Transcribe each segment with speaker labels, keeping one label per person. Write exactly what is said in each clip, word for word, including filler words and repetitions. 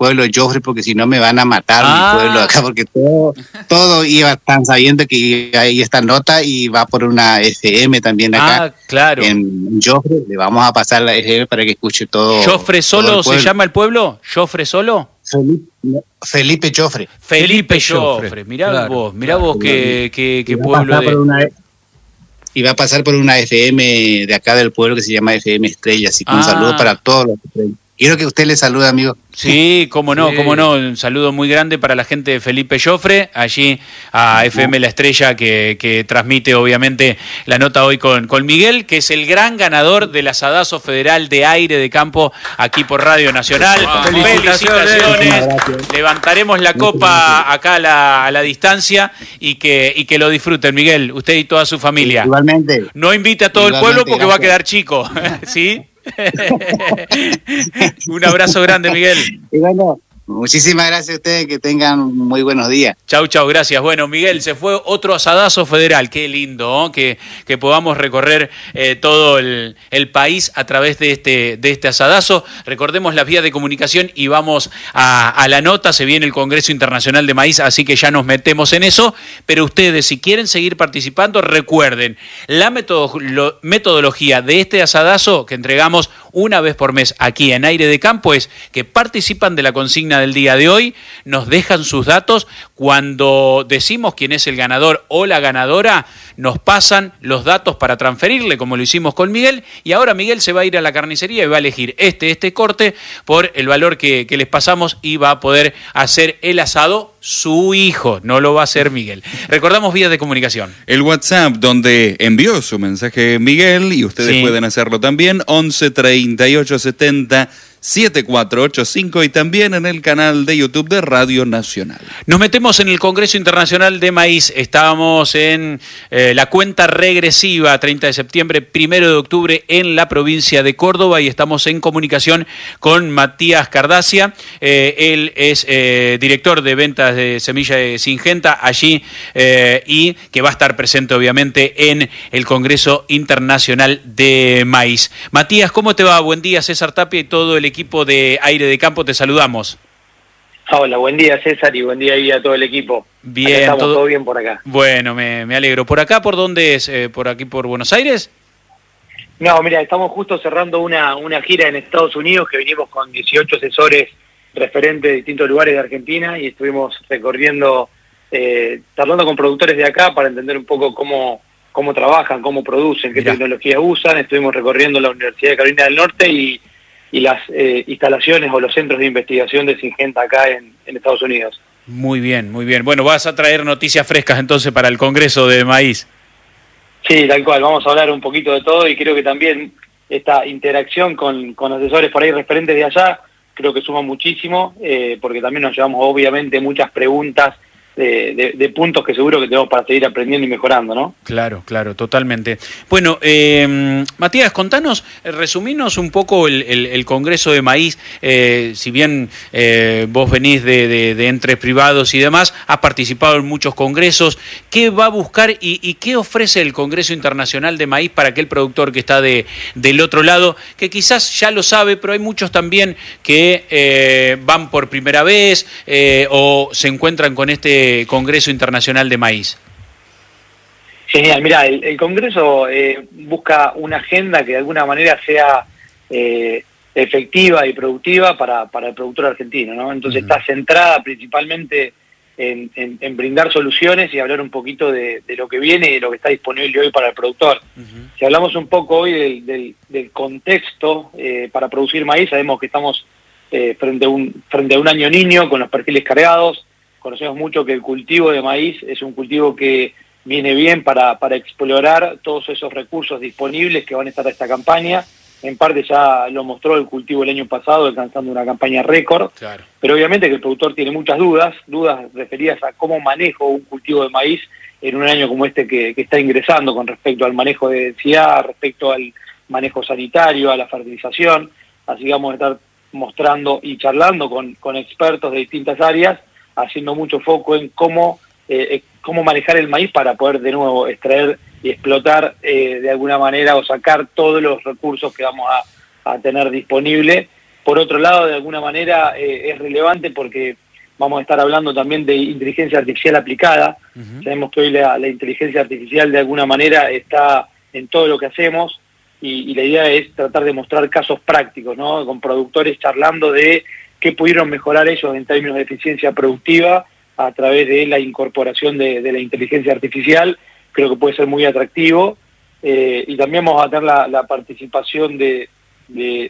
Speaker 1: pueblo de Jofre, porque si no me van a matar
Speaker 2: Ah.
Speaker 1: mi pueblo acá, porque todo, todo iba, están sabiendo que hay esta nota y va por una F M también acá.
Speaker 2: Ah, claro.
Speaker 1: En Jofre, le vamos a pasar la F M para que escuche todo.
Speaker 2: ¿Jofre Solo
Speaker 1: todo el
Speaker 2: se
Speaker 1: pueblo.
Speaker 2: llama el pueblo? ¿Jofre Solo?
Speaker 1: Felipe, no, Felipe Jofre.
Speaker 2: Felipe
Speaker 3: Felipe Jofre.
Speaker 2: Jofre. Mirá
Speaker 3: Claro,
Speaker 2: vos, mirá
Speaker 1: claro.
Speaker 2: vos qué, qué, qué
Speaker 1: Y va a
Speaker 2: pueblo
Speaker 1: pasar por
Speaker 2: de...
Speaker 1: una- y va a pasar por una F M de acá del pueblo que se llama F M Estrella, así que un
Speaker 2: Ah.
Speaker 1: saludo para todos los estrellas. Quiero que usted le salude, amigo.
Speaker 2: Sí, cómo no,
Speaker 3: Sí.
Speaker 2: cómo no. Un saludo muy grande para la gente de Felipe Jofre, allí a F M La Estrella, que, que transmite obviamente la nota hoy con, con Miguel, que es el gran ganador del Asadazo Federal de Aire de Campo aquí por Radio Nacional.
Speaker 3: Wow.
Speaker 2: Felicitaciones.
Speaker 1: Felicitaciones.
Speaker 2: Levantaremos la copa acá a la, a la distancia y que, y que lo disfruten, Miguel, usted y toda su familia.
Speaker 1: Igualmente.
Speaker 2: No invite a todo el
Speaker 1: Igualmente,
Speaker 2: pueblo porque va a
Speaker 1: gracias.
Speaker 2: quedar chico, ¿sí? Un abrazo grande, Miguel.
Speaker 1: Y bueno, muchísimas gracias a ustedes, que tengan muy buenos días.
Speaker 2: Chau, chau, gracias. Bueno, Miguel, se fue otro asadazo federal. Qué lindo, ¿no? que, que podamos recorrer eh, todo el, el país a través de este, de este asadazo. Recordemos las vías de comunicación y vamos a, a la nota. Se viene el Congreso Internacional de Maíz, así que ya nos metemos en eso. Pero ustedes, si quieren seguir participando, recuerden, la metodo- lo- metodología de este asadazo que entregamos una vez por mes aquí en Aire de Campo es que participan de la consigna del día de hoy, nos dejan sus datos, cuando decimos quién es el ganador o la ganadora, nos pasan los datos para transferirle, como lo hicimos con Miguel, y ahora Miguel se va a ir a la carnicería y va a elegir este, este corte por el valor que, que les pasamos y va a poder hacer el asado su hijo, no lo va a hacer Miguel. Recordamos vías de comunicación.
Speaker 4: El WhatsApp donde envió su mensaje Miguel, y ustedes
Speaker 2: Sí.
Speaker 4: pueden hacerlo también, once treinta y ocho setenta setenta y cuatro ochenta y cinco, y también en el canal de YouTube de Radio Nacional.
Speaker 2: Nos metemos en el Congreso Internacional de Maíz. Estábamos en eh, la cuenta regresiva, treinta de septiembre, primero de octubre, en la provincia de Córdoba, y estamos en comunicación con Matías Cardacia. Eh, él es eh, director de ventas de semilla de Singenta allí eh, y que va a estar presente obviamente en el Congreso Internacional de Maíz. Matías, ¿cómo te va? Buen día, César Tapia y todo el equipo de Aire de Campo, te saludamos.
Speaker 5: Hola, buen día César y buen día ahí a todo el equipo.
Speaker 2: Bien,
Speaker 5: Acá estamos
Speaker 2: todo-
Speaker 5: todo bien por acá.
Speaker 2: Bueno, me, me alegro. ¿Por acá por dónde es? Eh, ¿Por aquí por Buenos Aires?
Speaker 5: No, mira, estamos justo cerrando una, una gira en Estados Unidos que vinimos con dieciocho asesores referentes de distintos lugares de Argentina y estuvimos recorriendo, eh, charlando con productores de acá para entender un poco cómo, cómo trabajan, cómo producen, qué
Speaker 2: Mirá.
Speaker 5: tecnologías usan. Estuvimos recorriendo la Universidad de Carolina del Norte y, y las eh, instalaciones o los centros de investigación de Singenta acá en, en Estados Unidos.
Speaker 2: Muy bien, muy bien. Bueno, vas a traer noticias frescas entonces para el Congreso de Maíz.
Speaker 5: Sí, tal cual, vamos a hablar un poquito de todo y creo que también esta interacción con, con asesores por ahí referentes de allá, creo que suma muchísimo, eh, porque también nos llevamos obviamente muchas preguntas de, de, de puntos que seguro que tenemos para seguir aprendiendo y mejorando, ¿no?
Speaker 2: Claro, claro, totalmente. Bueno, eh, Matías, contanos, eh, resuminos un poco el, el, el Congreso de Maíz. Eh, si bien eh, vos venís de, de, de entes privados y demás, has participado en muchos congresos. ¿Qué va a buscar y, y qué ofrece el Congreso Internacional de Maíz para aquel productor que está de, del otro lado, que quizás ya lo sabe, pero hay muchos también que eh, van por primera vez eh, o se encuentran con este Congreso Internacional de Maíz?
Speaker 5: Genial, mira, el, el Congreso eh, busca una agenda que de alguna manera sea eh, efectiva y productiva para, para el productor argentino, ¿no? Entonces
Speaker 2: Uh-huh.
Speaker 5: está centrada principalmente en, en, en brindar soluciones y hablar un poquito de, de lo que viene y de lo que está disponible hoy para el productor.
Speaker 2: Uh-huh.
Speaker 5: Si hablamos un poco hoy del, del, del contexto eh, para producir maíz, sabemos que estamos eh, frente, a un, frente a un año niño con los perfiles cargados. Conocemos mucho que el cultivo de maíz es un cultivo que viene bien para, para explorar todos esos recursos disponibles que van a estar a esta campaña. En parte ya lo mostró el cultivo el año pasado, alcanzando una campaña récord.
Speaker 2: Claro.
Speaker 5: Pero obviamente que el productor tiene muchas dudas, dudas referidas a cómo manejo un cultivo de maíz en un año como este que, que está ingresando con respecto al manejo de densidad, respecto al manejo sanitario, a la fertilización. Así que vamos a estar mostrando y charlando con, con expertos de distintas áreas, haciendo mucho foco en cómo, eh, cómo manejar el maíz para poder de nuevo extraer y explotar eh, de alguna manera o sacar todos los recursos que vamos a, a tener disponible Por otro lado, de alguna manera eh, es relevante porque vamos a estar hablando también de inteligencia artificial aplicada. Uh-huh. Sabemos que hoy la, la inteligencia artificial de alguna manera está en todo lo que hacemos y, y la idea es tratar de mostrar casos prácticos, ¿no? Con productores charlando de qué pudieron mejorar ellos en términos de eficiencia productiva a través de la incorporación de, de la inteligencia artificial. Creo que puede ser muy atractivo. Eh, y también vamos a tener la, la participación de, de,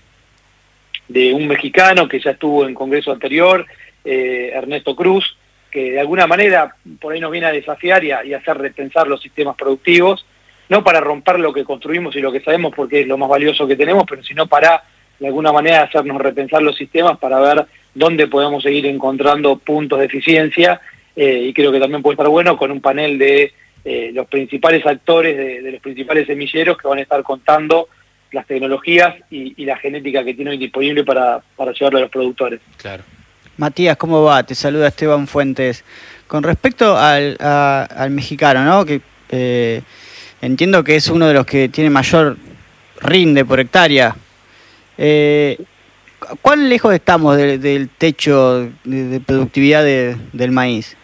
Speaker 5: de un mexicano que ya estuvo en congreso anterior, eh, Ernesto Cruz, que de alguna manera por ahí nos viene a desafiar y a, y a hacer repensar los sistemas productivos, no para romper lo que construimos y lo que sabemos porque es lo más valioso que tenemos, pero sino para de alguna manera hacernos repensar los sistemas para ver dónde podemos seguir encontrando puntos de eficiencia, eh, y creo que también puede estar bueno con un panel de eh, los principales actores, de, de los principales semilleros que van a estar contando las tecnologías y, y la genética que tienen disponible para, para llevarlo a los productores.
Speaker 2: Claro.
Speaker 3: Matías, ¿cómo va? Te saluda Esteban Fuentes. Con respecto al, a, al mexicano, ¿no? Que eh, entiendo que es uno de los que tiene mayor rinde por hectárea. Eh, ¿Cuán lejos estamos de, del techo de, de productividad de, del maíz?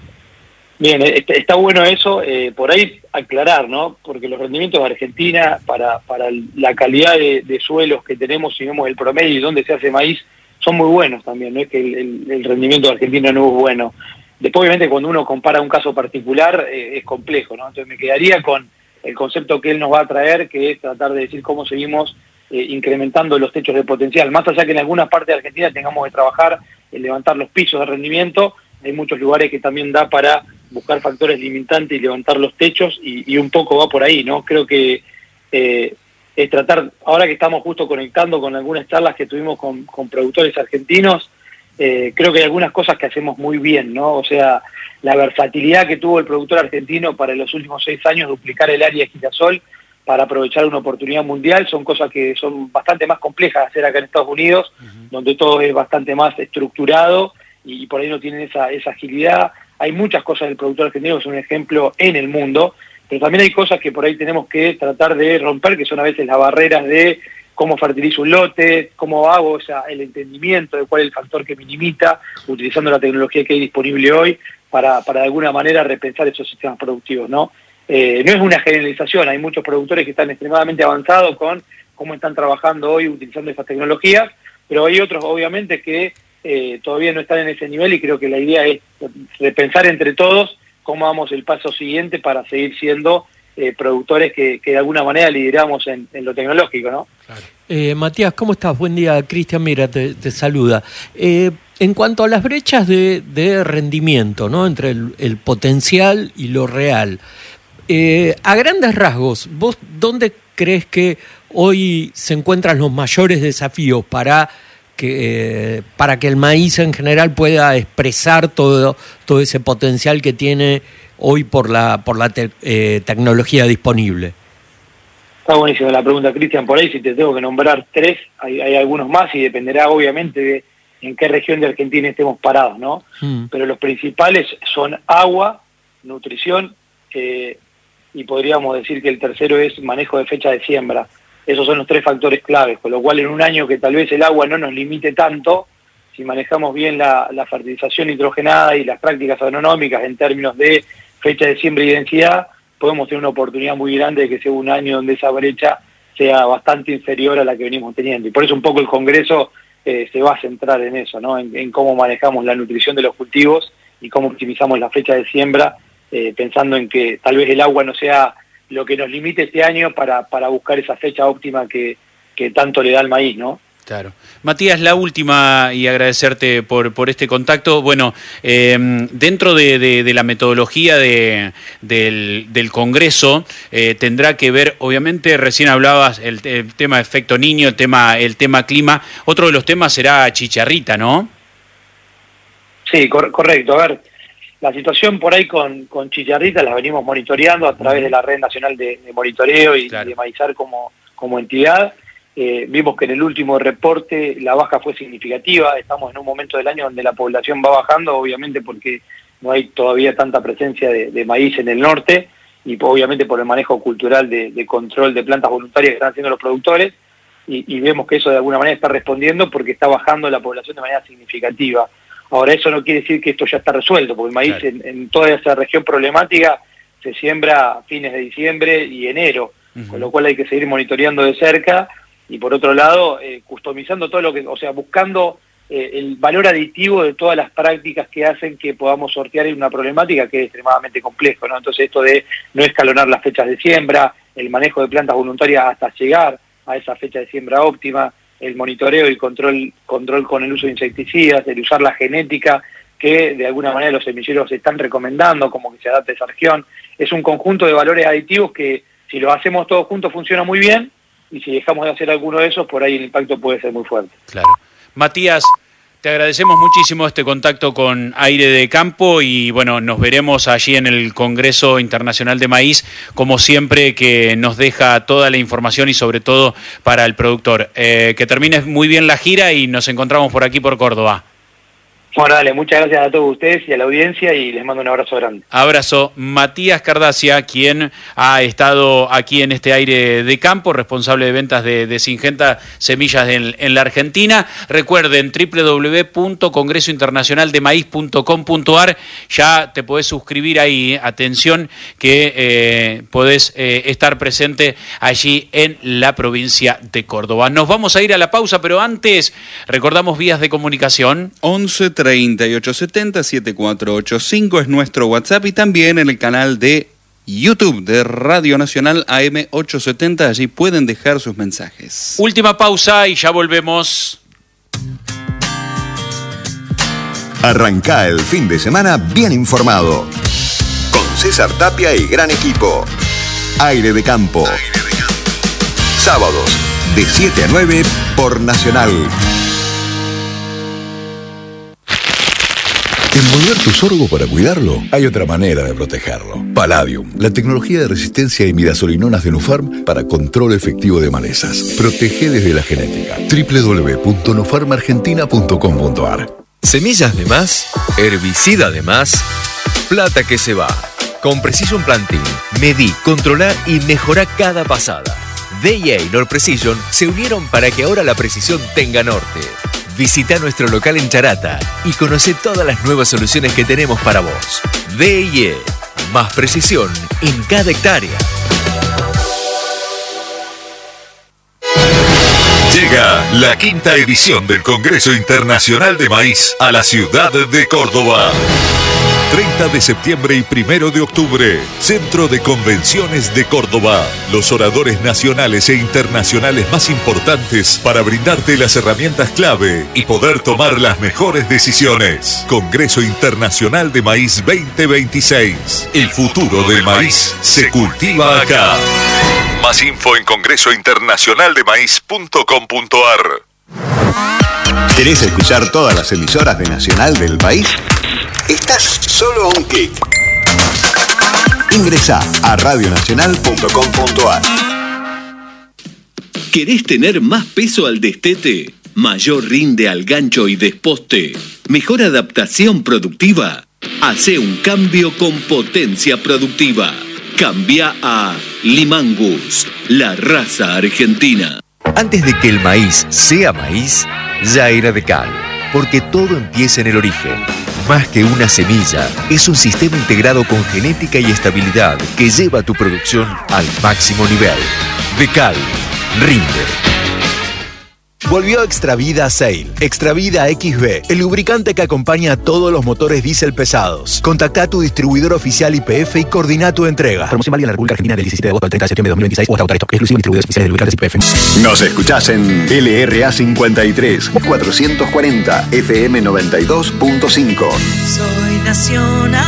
Speaker 5: Bien, está bueno eso, eh, por ahí aclarar, ¿no? Porque los rendimientos de Argentina para, para la calidad de, de suelos que tenemos, si vemos el promedio y dónde se hace maíz, son muy buenos también, no es que el, el, el rendimiento de Argentina no es bueno. Después, obviamente, cuando uno compara un caso particular, eh, es complejo, ¿no? Entonces me quedaría con el concepto que él nos va a traer, que es tratar de decir cómo seguimos Eh, incrementando los techos de potencial. Más allá que en algunas partes de Argentina tengamos que trabajar en levantar los pisos de rendimiento, hay muchos lugares que también da para buscar factores limitantes y levantar los techos, y, y un poco va por ahí, ¿no? Creo que eh, es tratar, ahora que estamos justo conectando con algunas charlas que tuvimos con, con productores argentinos, eh, creo que hay algunas cosas que hacemos muy bien, ¿no? O sea, la versatilidad que tuvo el productor argentino para en los últimos seis años duplicar el área de girasol para aprovechar una oportunidad mundial, son cosas que son bastante más complejas de hacer acá en Estados Unidos, uh-huh. donde todo es bastante más estructurado y por ahí no tienen esa, esa agilidad. Hay muchas cosas del productor argentino que son un ejemplo en el mundo, pero también hay cosas que por ahí tenemos que tratar de romper, que son a veces las barreras de cómo fertilizo un lote, cómo hago o sea, el entendimiento de cuál es el factor que minimiza, utilizando la tecnología que hay disponible hoy para, para de alguna manera repensar esos sistemas productivos, ¿no? Eh, no es una generalización, hay muchos productores que están extremadamente avanzados con cómo están trabajando hoy utilizando estas tecnologías, pero hay otros obviamente que eh, todavía no están en ese nivel y creo que la idea es repensar entre todos cómo damos el paso siguiente para seguir siendo eh, productores que, que de alguna manera lideramos en, en lo tecnológico, ¿no?
Speaker 6: Claro. Eh, Matías, ¿cómo estás? Buen día, Cristian Mira te, te saluda. Eh, en cuanto a las brechas de, de rendimiento, ¿no? Entre el, el potencial y lo real, Eh, a grandes rasgos, ¿vos dónde crees que hoy se encuentran los mayores desafíos para que, eh, para que el maíz en general pueda expresar todo, todo ese potencial que tiene hoy por la, por la te, eh, tecnología disponible?
Speaker 5: Está buenísima la pregunta, Cristian. Por ahí si te tengo que nombrar tres, hay, hay algunos más y dependerá obviamente de en qué región de Argentina estemos parados, ¿no? Mm. Pero los principales son agua, nutrición, eh, y podríamos decir que el tercero es manejo de fecha de siembra. Esos son los tres factores claves, con lo cual en un año que tal vez el agua no nos limite tanto, si manejamos bien la, la fertilización nitrogenada y las prácticas agronómicas en términos de fecha de siembra y densidad, podemos tener una oportunidad muy grande de que sea un año donde esa brecha sea bastante inferior a la que venimos teniendo. Y por eso un poco el Congreso eh, se va a centrar en eso, ¿no? En, en cómo manejamos la nutrición de los cultivos y cómo optimizamos la fecha de siembra, Eh, pensando en que tal vez el agua no sea lo que nos limite este año para, para buscar esa fecha óptima que, que tanto le da al maíz, ¿no?
Speaker 2: Claro. Matías, la última, y agradecerte por, por este contacto. Bueno, eh, dentro de, de, de la metodología de, del, del Congreso, eh, tendrá que ver, obviamente, recién hablabas el, el tema de efecto niño, el tema, el tema clima. Otro de los temas será chicharrita, ¿no?
Speaker 5: Sí, cor- correcto. A ver, la situación por ahí con, con chicharrita la venimos monitoreando a través de la Red Nacional de, de Monitoreo y claro. de Maizar como, como entidad. Eh, vimos que en el último reporte la baja fue significativa. Estamos en un momento del año donde la población va bajando, obviamente porque no hay todavía tanta presencia de, de maíz en el norte y obviamente por el manejo cultural de, de control de plantas voluntarias que están haciendo los productores. y, y vemos que eso de alguna manera está respondiendo porque está bajando la población de manera significativa. Ahora, eso no quiere decir que esto ya está resuelto, porque el maíz claro. en, en toda esa región problemática se siembra a fines de diciembre y enero, uh-huh. con lo cual hay que seguir monitoreando de cerca y por otro lado, eh, customizando todo lo que, o sea, buscando eh, el valor aditivo de todas las prácticas que hacen que podamos sortear en una problemática que es extremadamente complejo, ¿no? Entonces esto de no escalonar las fechas de siembra, el manejo de plantas voluntarias hasta llegar a esa fecha de siembra óptima, el monitoreo y control, control con el uso de insecticidas, el usar la genética que de alguna manera los semilleros están recomendando como que se adapte a esa región. Es un conjunto de valores aditivos que si lo hacemos todos juntos funciona muy bien y si dejamos de hacer alguno de esos, por ahí el impacto puede ser muy fuerte.
Speaker 2: Claro. Matías, te agradecemos muchísimo este contacto con Aire de Campo y bueno, nos veremos allí en el Congreso Internacional de Maíz, como siempre, que nos deja toda la información y sobre todo para el productor. Eh, que termines muy bien la gira y nos encontramos por aquí por Córdoba.
Speaker 5: Bueno, dale, muchas gracias a todos ustedes y a la audiencia y les mando un abrazo grande.
Speaker 2: Abrazo. Matías Cardacia, quien ha estado aquí en este Aire de Campo, responsable de ventas de, de Syngenta Semillas en, en la Argentina. Recuerden, doble u doble u doble u punto congreso internacional de maíz punto com punto a r. Ya te podés suscribir ahí. Atención, que eh, podés eh, estar presente allí en la provincia de Córdoba. Nos vamos a ir a la pausa, pero antes recordamos vías de comunicación.
Speaker 4: once treinta y ocho setenta setenta y cuatro ochenta y cinco es nuestro WhatsApp y también en el canal de YouTube de Radio Nacional A M ochocientos setenta. Allí pueden dejar sus mensajes.
Speaker 2: Última pausa y ya volvemos.
Speaker 7: Arrancá el fin de semana bien informado. Con César Tapia y gran equipo. Aire de Campo. Aire de Campo. Sábados de siete a nueve por Nacional.
Speaker 8: Envolver tu sorgo para cuidarlo, hay otra manera de protegerlo. Palladium, la tecnología de resistencia a imidazolinonas de Nufarm para control efectivo de malezas. Protege desde la genética. doble u doble u doble u punto nufarm argentina punto com punto a r.
Speaker 9: Semillas de más, herbicida de más, plata que se va. Con Precision Planting, medí, controlá y mejorá cada pasada. D I A y Nord Precision se unieron para que ahora la precisión tenga norte. Visita nuestro local en Charata y conoce todas las nuevas soluciones que tenemos para vos. D I E, más precisión en cada hectárea.
Speaker 10: Llega la quinta edición del Congreso Internacional de Maíz a la ciudad de Córdoba. treinta de septiembre y primero de octubre, Centro de Convenciones de Córdoba. Los oradores nacionales e internacionales más importantes para brindarte las herramientas clave y poder tomar las mejores decisiones. Congreso Internacional de Maíz veinte veintiséis. El futuro del maíz se cultiva acá. Más info en congreso internacional de maíz punto com punto a r.
Speaker 7: ¿Querés escuchar todas las emisoras de Nacional del país? Estás solo a un clic. Ingresá a radio nacional punto com punto a r.
Speaker 11: ¿Querés tener más peso al destete? ¿Mayor rinde al gancho y desposte? ¿Mejor adaptación productiva? Hacé un cambio con potencia productiva. Cambia a Limangus, la raza argentina.
Speaker 9: Antes de que el maíz sea maíz, ya era de cal, porque todo empieza en el origen. Más que una semilla, es un sistema integrado con genética y estabilidad que lleva tu producción al máximo nivel. Decal, rinde.
Speaker 12: Volvió Extravida Sail, Extravida X B, el lubricante que acompaña a todos los motores diésel pesados. Contactá a tu distribuidor oficial Y P F y coordina tu entrega. Promoción válida en la República Argentina del diecisiete de agosto al treinta de septiembre de dos mil veintiséis o hasta autorizado. Exclusivo distribuidores oficiales de lubricantes Y P F.
Speaker 7: Nos escuchás en L R A cincuenta y tres, cuatrocientos cuarenta, F M noventa y dos punto cinco.
Speaker 13: Soy nacional.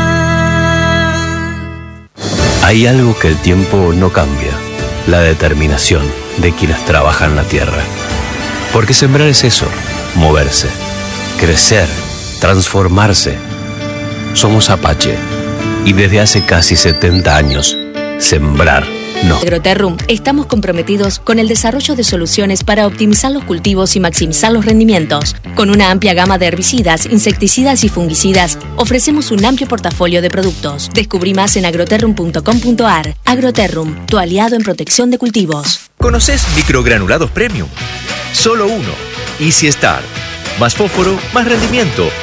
Speaker 14: Hay algo que el tiempo no cambia: la determinación de quienes trabajan la tierra. Porque sembrar es eso, moverse, crecer, transformarse. Somos Apache y desde hace casi setenta años, sembrar no.
Speaker 15: Agroterrum, estamos comprometidos con el desarrollo de soluciones para optimizar los cultivos y maximizar los rendimientos. Con una amplia gama de herbicidas, insecticidas y fungicidas, ofrecemos un amplio portafolio de productos. Descubrí más en agroterrum punto com punto a r. Agroterrum, tu aliado en protección de cultivos.
Speaker 9: ¿Conoces microgranulados premium? Solo uno. Easy Start. Más fósforo, más rendimiento.